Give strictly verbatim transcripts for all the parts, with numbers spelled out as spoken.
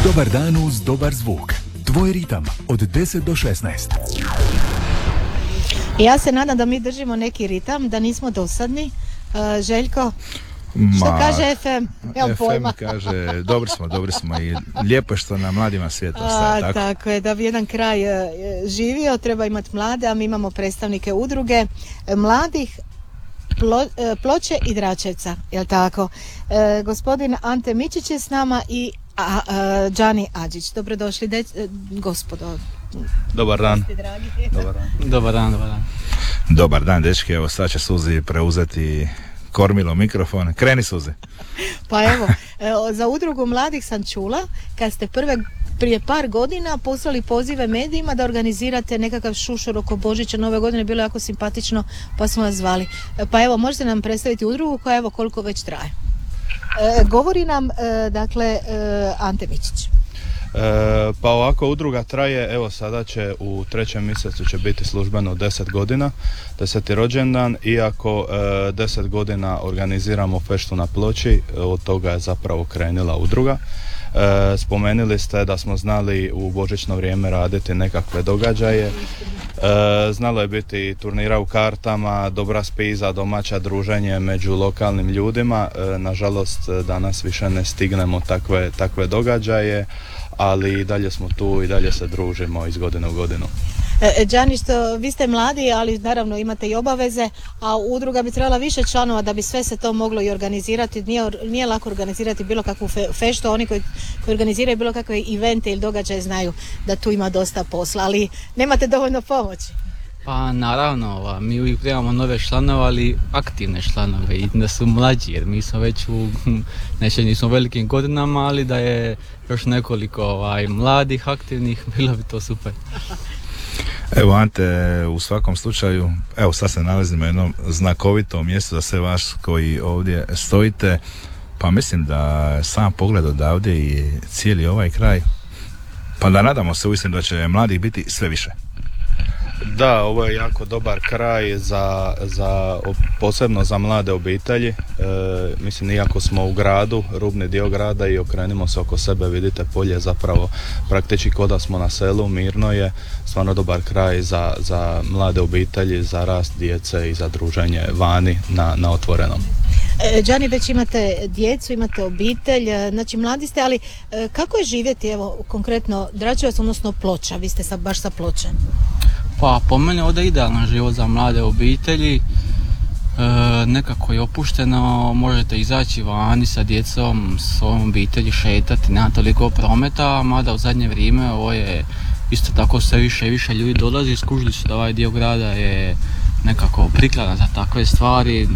Dobar dan uz dobar zvuk. Tvoj ritam od deset do šesnaest. Ja se nadam da mi držimo neki ritam, da nismo dosadni. Uh, Željko, što Ma, kaže F M? Evo F M pojma. kaže, dobri smo, dobri smo i lijepo je što na mladima svijeta ostaje, tako? Tako je, da bi jedan kraj uh, živio, treba imati mlade, a mi imamo predstavnike udruge uh, mladih Plo, uh, Ploče i Dračevca, jel tako? Uh, gospodin Ante Mičić je s nama i a, uh, Đani Adžić. Dobrodošli, dec, uh, gospodo. Dobar dan. Dobar dan. Dobar dan, dobar dan. Dobar dan, dečki, evo sad će Suzi preuzeti kormilo mikrofon. Kreni, Suzi. Pa evo, za udrugu mladih sam čula kad ste prve prije par godina poslali pozive medijima da organizirate nekakav šušur oko Božića, Nove godine, bilo jako simpatično, pa smo vas zvali. Pa evo, možete nam predstaviti udrugu koja evo koliko već traje. E, govori nam, e, dakle, e, Ante Mičić. E, pa ovako udruga traje, evo sada će u trećem mjesecu će biti službeno deset godina, deseti rođendan, iako e, deset godina organiziramo feštu na Ploči, od toga je zapravo krenula udruga. E, spomenuli ste da smo znali u božićno vrijeme raditi nekakve događaje, e, znalo je biti turnira u kartama, dobra spiza, domaća druženje među lokalnim ljudima. E, nažalost danas više ne stignemo takve, takve događaje, ali i dalje smo tu i dalje se družimo iz godine u godinu. E, Đani, što vi ste mladi, ali naravno imate i obaveze, a udruga bi trebala više članova da bi sve se to moglo i organizirati. Nije, nije lako organizirati bilo kakvu fe, feštu, oni koji, koji organiziraju bilo kakve evente ili događaje znaju da tu ima dosta posla, ali nemate dovoljno pomoći. Pa naravno, mi uvijek trebamo nove članove, ali aktivne članove i da su mlađi, jer mi smo već u, neće nismo velikim godinama, ali da je još nekoliko ovaj, mladih, aktivnih, bilo bi to super. Evo Ante, u svakom slučaju, evo sad se nalazimo u jednom znakovitom mjestu za sve vas koji ovdje stojite, pa mislim da sam pogled odavdje i cijeli ovaj kraj, pa da nadamo se uistinu da će mladih biti sve više. Da, ovo je jako dobar kraj za, za, posebno za mlade obitelji. E, mislim, iako smo u gradu, rubni dio grada i okrenimo se oko sebe, vidite polje zapravo praktički ko da smo na selu, mirno je, stvarno dobar kraj za, za mlade obitelji, za rast djece i za druženje vani na, na otvorenom. Đani, već imate djecu, imate obitelj, znači mladi ste, ali kako je živjeti, evo, konkretno Dračevac, odnosno Ploča, vi ste sa, baš sa Ploče? Pa po meni ovdje je idealan život za mlade obitelji, e, nekako je opušteno, možete izaći vani sa djecom, s svojom obitelji, šetati, nema toliko prometa, mada u zadnje vrijeme ovo je isto tako sve više i više ljudi dolazi, skužili su da ovaj dio grada je nekako prikladan za takve stvari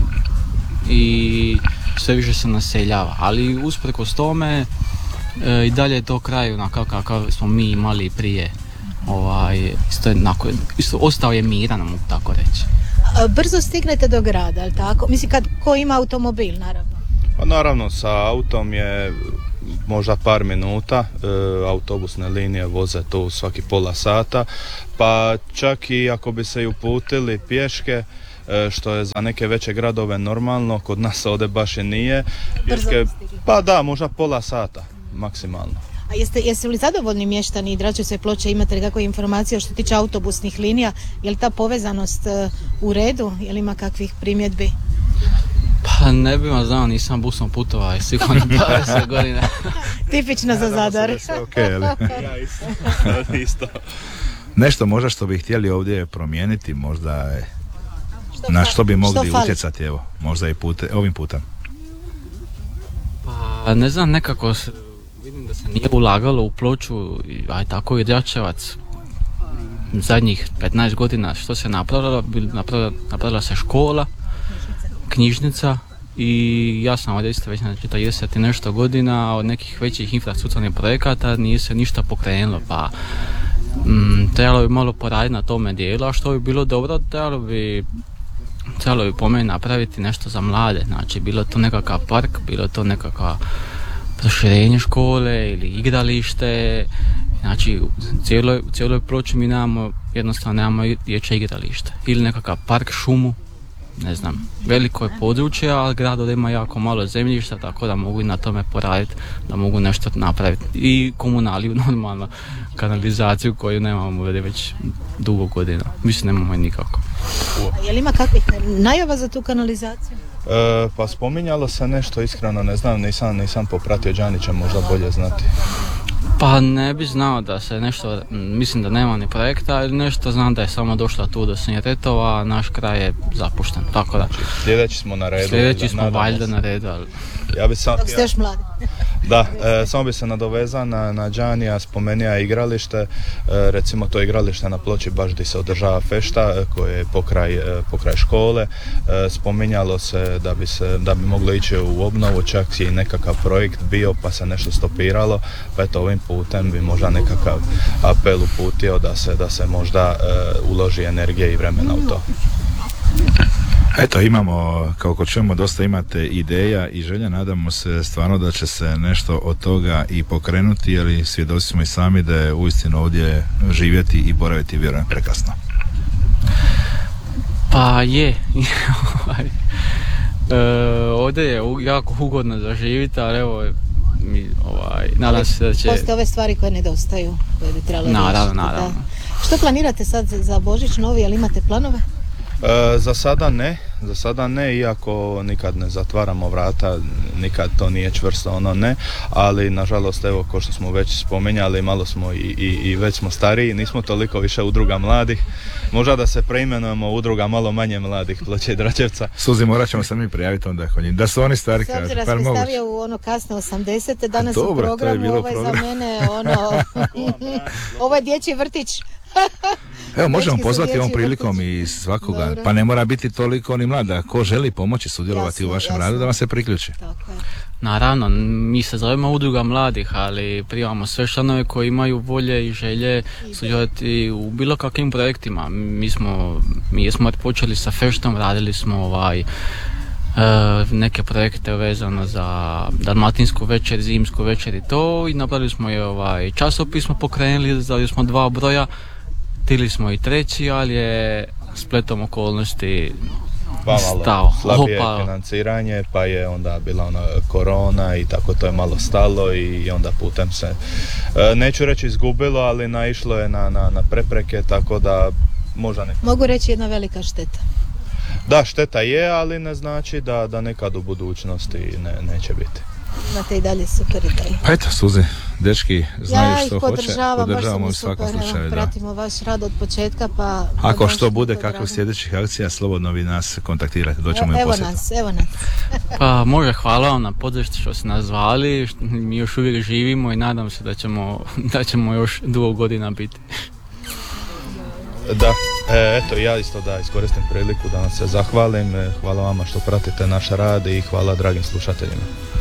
i sve više se naseljava, ali usprkos tome e, i dalje je to kraj onakav kakav smo mi imali prije. Ovaj, isto, je, nako, isto ostao je miran, mogu tako reći. Brzo stignete do grada, ali tako? Mislim, kad ko ima automobil, naravno. Pa naravno, sa autom je možda par minuta, e, autobusne linije voze tu svaki pola sata, pa čak i ako bi se i uputili pješke, e, što je za neke veće gradove normalno, kod nas ovdje baš i nije. Pješke, pa da, možda pola sata, maksimalno. A jeste, jeste li zadovoljni mještani Dračevca i Ploče, imate li kakve informacije što se tiče autobusnih linija, je li ta povezanost uh, u redu, je li ima kakvih primjedbi? Pa ne bih vam znao, nisam busom putovao, je sigurno dvadeset godina. Tipično za Zadar. Okay, ali... ja isto. isto. Nešto možda što bi htjeli ovdje promijeniti, možda što na što bi mogli što utjecati, evo, možda i pute, ovim putem. Pa ne znam, nekako vidim da se nije ulagalo u Ploču, aj tako i Dračevac. Zadnjih petnaest godina što se napravilo, napravila, napravila se škola, knjižnica i ja sam ovdje isto već na četrdeset i nešto godina, od nekih većih infrastrukturnih projekata nije se ništa pokrenulo, pa mm, trebalo bi malo poraditi na tome dijelu, a što bi bilo dobro, trebalo bi trebalo bi po meni napraviti nešto za mlade, znači bilo to nekakav park, bilo to nekakav proširenje škole ili igralište, znači u cijeloj, cijeloj Ploči mi nemamo, jednostavno nemamo dječje igralište ili nekakav park, šumu, ne znam, veliko je područje, ali grad ovdje ima jako malo zemljišta, tako da mogu i na tome poraditi, da mogu nešto napraviti. I komunaliju, normalno, kanalizaciju koju nemamo ovdje već dugo godina. Mislim, nemamo je nikako. Je li ima kakvih najava za tu kanalizaciju? E, pa spominjalo se nešto, iskreno ne znam, nisam, nisam popratio, Đani će možda bolje znati. Pa ne bi znao da se nešto, mislim da nema ni projekta ili nešto, znam da je samo došla tu do Sinjetova, a naš kraj je zapušten, tako da. Znači, sljedeći smo na redu. Sljedeći smo valjda na redu, ali... Ja bi sam, Dok ste još mladi. Da, e, samo bi se nadovezao na, na Đanija, spomenija igralište, e, recimo to igralište na Ploči baš gdje se održava fešta, e, koje je pokraj, e, pokraj škole, e, spominjalo se da bi se, da bi moglo ići u obnovu, čak je i nekakav projekt bio pa se nešto stopiralo, pa eto ovim putem bi možda nekakav apel uputio da se, da se možda e, uloži energije i vremena u to. Eto, imamo, kako čujemo, dosta imate ideja i želja, nadamo se stvarno da će se nešto od toga i pokrenuti, jer svjedoci smo i sami da je uistinu ovdje živjeti i boraviti, vjerujem, prekasno. Pa je, e, ovdje je jako ugodno za živjeti, ali evo, mi, ovaj, nadam se da će... Postoje ove stvari koje nedostaju, koje bi trebalo naravno, riješiti. naravno. Da. Što planirate sad za Božić novi, jel imate planove? E, za sada ne, za sada ne, iako nikad ne zatvaramo vrata, nikad to nije čvrsto, ono ne, ali nažalost, evo, ko što smo već spomenjali, malo smo i, i, i već smo stariji, nismo toliko više udruga mladih, možda da se preimenujemo udruga malo manje mladih, Ploče i Dračevca. Suzi, morat ćemo se mi prijaviti onda, da su oni stari. S obzira da smo stavio u ono kasne osamdesete, danas dobro, u programu, ovaj program. za mene, ono, ovo je dječji vrtić. Evo, možemo Dečki su pozvati ovom dječji prilikom vrtić. i svakoga, Dobro. pa ne mora biti toliko ni mlada, ko želi pomoći sudjelovati Jasno, u vašem jasno. radu, da vam se priključi. Tako je. Naravno, mi se zovemo udruga mladih, ali primamo sve članove koji imaju volje i želje sudjelovati u bilo kakvim projektima. Mi smo, mi smo počeli sa feštom, radili smo ovaj Uh, neke projekte vezano za dalmatinsku večer, zimsku večer i to, i napravili smo i ovaj časopis, smo pokrenuli, izdali smo dva broja, htjeli smo i treći, ali je spletom okolnosti Pa malo stao, slabije opao. financiranje, pa je onda bila ona korona i tako to je malo stalo i onda putem se, e, neću reći izgubilo, ali naišlo je na, na, na prepreke, tako da možda ne. Mogu reći jedna velika šteta. Da, šteta je, ali ne znači da, da nekad u budućnosti ne, neće biti. Imate i dalje super ideje. Pa eto, Suzi, dečki znaju Ja ih što hoće, podržavam, baš su podržavamo mi u svakom super, slučaju. evo, Da. pratimo vaš rad od početka, pa... Ako baš što mi bude, to kakvih drago. sljedećih akcija, slobodno vi nas kontaktirate, doćemo i Evo posjetu. nas, evo nas. Pa može, hvala vam na podršci što ste nas zvali, što mi još uvijek živimo i nadam se da ćemo, da ćemo još dugo godina biti. Da, e, eto ja isto da iskoristim priliku da vam se zahvalim, e, hvala vama što pratite naš rad i hvala dragim slušateljima.